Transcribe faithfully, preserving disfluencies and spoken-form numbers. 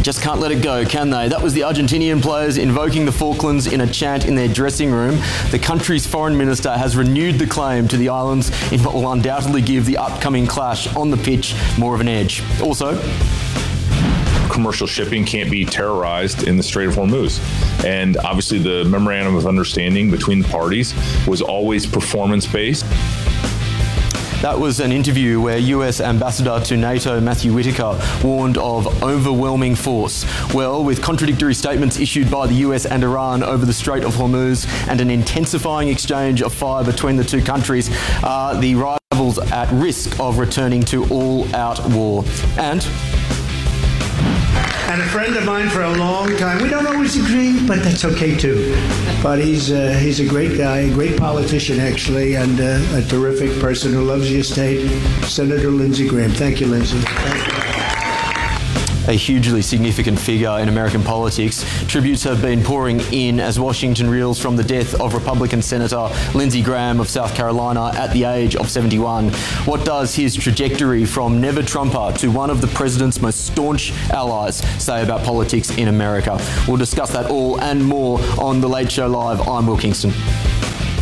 just can't let it go, can they? That was the Argentinian players invoking the Falklands in a chant in their dressing room. The country's foreign minister has renewed the claim to the islands in what will undoubtedly give the upcoming clash on the pitch more of an edge. Also, commercial shipping can't be terrorized in the Strait of Hormuz. And obviously the memorandum of understanding between the parties was always performance-based. That was an interview where U S Ambassador to NATO Matthew Whitaker warned of overwhelming force. Well, with contradictory statements issued by the U S and Iran over the Strait of Hormuz and an intensifying exchange of fire between the two countries, are the rivals at risk of returning to all-out war. And And a friend of mine for a long time. We don't always agree, but that's okay too. But he's uh, he's a great guy, a great politician actually, and uh, a terrific person who loves the estate. Senator Lindsey Graham. Thank you, Lindsey. Thank you. A hugely significant figure in American politics. Tributes have been pouring in as Washington reels from the death of Republican Senator Lindsey Graham of South Carolina at the age of seventy-one. What does his trajectory from never Trumper to one of the president's most staunch allies say about politics in America? We'll discuss that all and more on The Late Show Live. I'm Will Kingston.